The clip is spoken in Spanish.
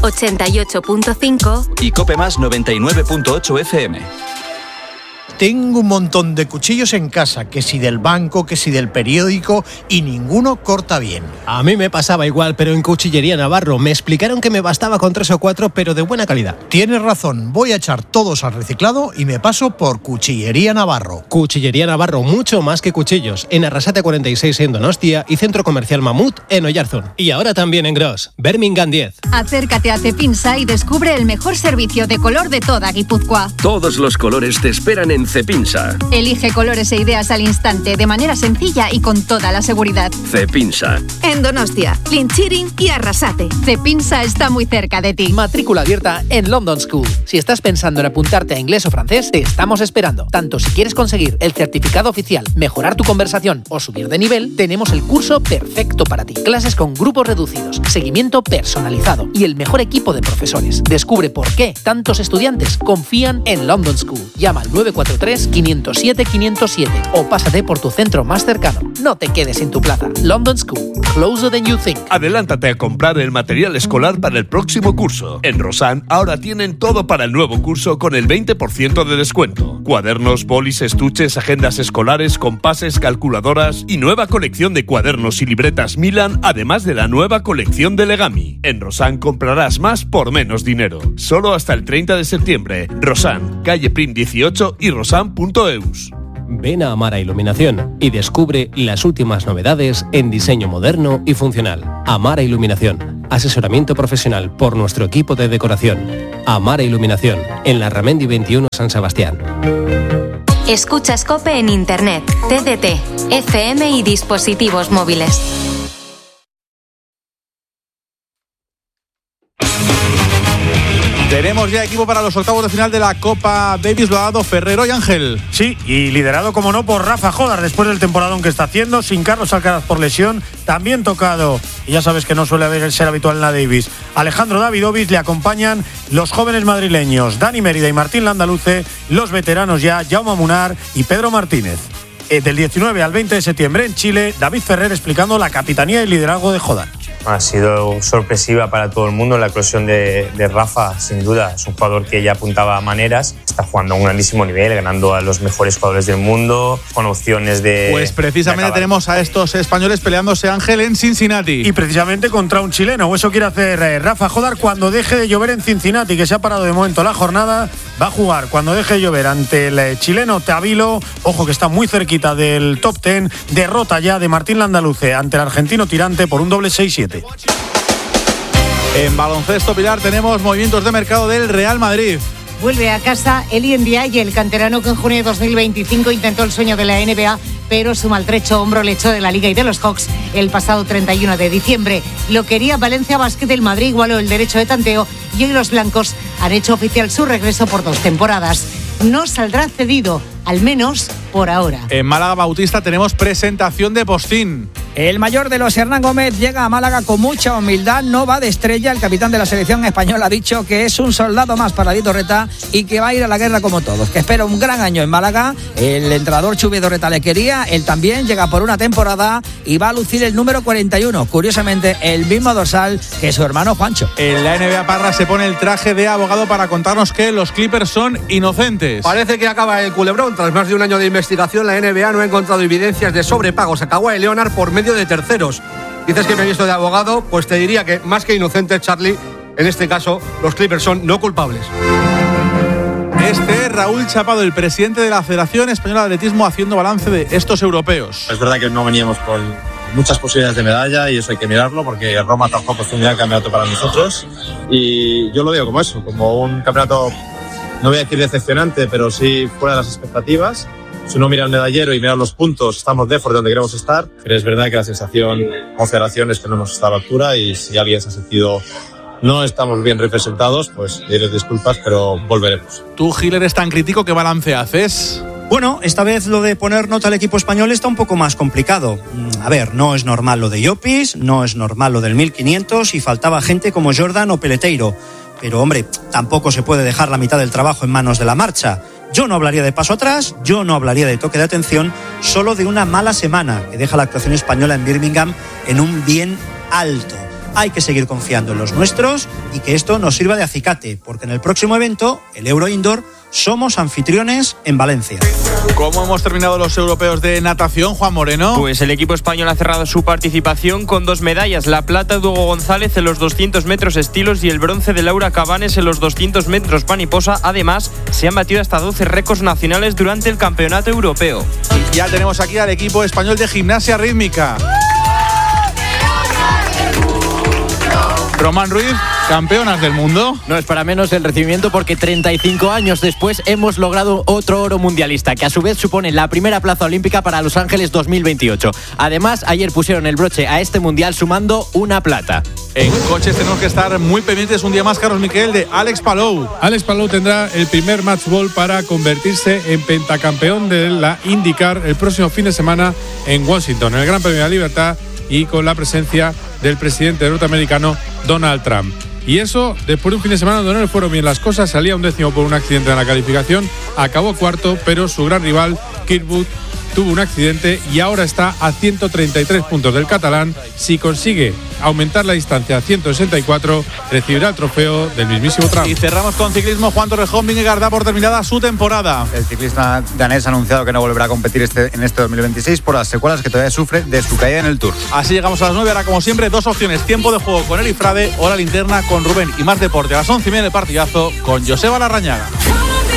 88.5 y Cope Más 99.8 FM. Tengo un montón de cuchillos en casa, que si del banco, que si del periódico, y ninguno corta bien. A mí me pasaba igual, pero en Cuchillería Navarro me explicaron que me bastaba con 3 o 4, pero de buena calidad. Tienes razón, voy a echar todos al reciclado y me paso por Cuchillería Navarro. Cuchillería Navarro, mucho más que cuchillos. En Arrasate 46 en Donostia y Centro Comercial Mamut en Oyarzún. Y ahora también en Gros, Birmingham 10. Acércate a Cepinsa y descubre el mejor servicio de color de toda Guipúzcoa. Todos los colores te esperan en Cepinsa. Elige colores e ideas al instante, de manera sencilla y con toda la seguridad. Cepinsa. En Donostia, Linchirin y Arrasate. Cepinsa está muy cerca de ti. Matrícula abierta en London School. Si estás pensando en apuntarte a inglés o francés, te estamos esperando. Tanto si quieres conseguir el certificado oficial, mejorar tu conversación o subir de nivel, tenemos el curso perfecto para ti. Clases con grupos reducidos, seguimiento personalizado y el mejor equipo de profesores. Descubre por qué tantos estudiantes confían en London School. Llama al 943-507-507 o pásate por tu centro más cercano. No te quedes sin tu plaza. London School. Closer than you think. Adelántate a comprar el material escolar para el próximo curso. En Rosan ahora tienen todo para el nuevo curso con el 20% de descuento. Cuadernos, bolis, estuches, agendas escolares, compases, calculadoras y nueva colección de cuadernos y libretas Milan, además de la nueva colección de Legami. En Rosan comprarás más por menos dinero. Solo hasta el 30 de septiembre. Rosan, calle Prim 18 y rosan.eus. Ven a Amara Iluminación y descubre las últimas novedades en diseño moderno y funcional. Amara Iluminación. Asesoramiento profesional por nuestro equipo de decoración. Amara Iluminación, en la Ramendi 21 San Sebastián. Escuchas COPE en Internet, TDT, FM y dispositivos móviles. Tenemos ya equipo para los octavos de final de la Copa Davis, lo ha dado Ferrero y Ángel. Sí, y liderado, como no, por Rafa Jodar, después del temporadón que está haciendo, sin Carlos Alcaraz por lesión, también tocado, y ya sabes que no suele ser habitual en la Davis, Alejandro Davidovich, le acompañan los jóvenes madrileños, Dani Mérida y Martín Landaluce, los veteranos ya, Jaume Munar y Pedro Martínez. Del 19 al 20 de septiembre en Chile, David Ferrer explicando la capitanía y liderazgo de Jodar. Ha sido sorpresiva para todo el mundo la eclosión de Rafa, sin duda. Es un jugador que ya apuntaba a maneras, está jugando a un grandísimo nivel, ganando a los mejores jugadores del mundo, con opciones de... Pues precisamente tenemos a estos españoles peleándose, Ángel, en Cincinnati. Y precisamente contra un chileno, o eso quiere hacer Rafa Jodar cuando deje de llover en Cincinnati, que se ha parado de momento la jornada, va a jugar cuando deje de llover ante el chileno Teavilo, ojo que está muy cerquita del top 10, derrota ya de Martín Landaluce ante el argentino Tirante por un doble 6-7. En baloncesto, Pilar, tenemos movimientos de mercado del Real Madrid. Vuelve a casa Eli Ndiaye, el canterano que en junio de 2025 intentó el sueño de la NBA, pero su maltrecho hombro le echó de la Liga y de los Hawks el pasado 31 de diciembre. Lo quería Valencia Basket, el Madrid igualó el derecho de tanteo y hoy los blancos han hecho oficial su regreso por 2 temporadas. No saldrá cedido, al menos por ahora. En Málaga Bautista tenemos presentación de postín. El mayor de los, Hernán Gómez, llega a Málaga con mucha humildad, no va de estrella. El capitán de la selección española ha dicho que es un soldado más para Dito Reta y que va a ir a la guerra como todos, que espera un gran año en Málaga. El entrenador Chubi Dorreta le quería, él también llega por una temporada y va a lucir el número 41, curiosamente el mismo dorsal que su hermano Juancho. En la NBA, Parra se pone el traje de abogado para contarnos que los Clippers son inocentes. Parece que acaba el culebrón. Tras más de un año de investigación, la NBA no ha encontrado evidencias de sobrepagos a Kawhi Leonard por medio de terceros. Dices que me he visto de abogado, pues te diría que más que inocente, Charlie, en este caso los Clippers son no culpables. Este es Raúl Chapado, el presidente de la Federación Española de Atletismo, haciendo balance de estos europeos. Es verdad que no veníamos con muchas posibilidades de medalla y eso hay que mirarlo porque Roma tampoco fue un gran campeonato para nosotros y yo lo veo como eso, como un campeonato, no voy a decir decepcionante, pero sí fuera de las expectativas. Si uno mira el medallero y mira los puntos, estamos lejos de donde queremos estar, pero es verdad que la sensación como federación es que no hemos estado a la altura y si alguien se ha sentido no estamos bien representados, pues diré disculpas, pero volveremos. Tú, Gil, eres tan crítico, ¿qué balance haces? Bueno, esta vez lo de poner nota al equipo español está un poco más complicado. A ver, no es normal lo de Llopis, no es normal lo del 1500 y faltaba gente como Jordan o Peleteiro. Pero, hombre, tampoco se puede dejar la mitad del trabajo en manos de la marcha. Yo no hablaría de paso atrás, yo no hablaría de toque de atención, solo de una mala semana que deja la actuación española en Birmingham en un bien alto. hay que seguir confiando en los nuestros y que esto nos sirva de acicate, porque en el próximo evento, el Euro Indoor, somos anfitriones en Valencia. ¿Cómo hemos terminado los europeos de natación, Juan Moreno? Pues el equipo español ha cerrado su participación con 2 medallas. La plata de Hugo González en los 200 metros estilos y el bronce de Laura Cabanes en los 200 metros paniposa. Además, se han batido hasta 12 récords nacionales durante el campeonato europeo. Y ya tenemos aquí al equipo español de gimnasia rítmica. Román Ruiz, campeonas del mundo. No es para menos el recibimiento, porque 35 años después hemos logrado otro oro mundialista, que a su vez supone la primera plaza olímpica para Los Ángeles 2028. Además, ayer pusieron el broche a este mundial sumando una plata. En coches tenemos que estar muy pendientes un día más, Carlos Miquel, de Alex Palou. Alex Palou tendrá el primer match ball para convertirse en pentacampeón de la IndyCar el próximo fin de semana en Washington, en el Gran Premio de la Libertad, y con la presencia del presidente norteamericano Donald Trump. Y eso, después de un fin de semana donde no le fueron bien las cosas, salía 11º por un accidente en la calificación, acabó 4º, pero su gran rival, Kirkwood, tuvo un accidente y ahora está a 133 puntos del catalán. Si consigue aumentar la distancia a 164, recibirá el trofeo del mismísimo Trump. Y cerramos con ciclismo. Juan Torrejón, Vingegaard da por terminada su temporada. El ciclista danés ha anunciado que no volverá a competir en este 2026 por las secuelas que todavía sufre de su caída en el Tour. Así llegamos a las 9. Ahora, como siempre, 2 opciones: tiempo de juego con Eli Frade o la linterna con Rubén, y más deporte a las 11:30 el partidazo con Joseba Larrañaga.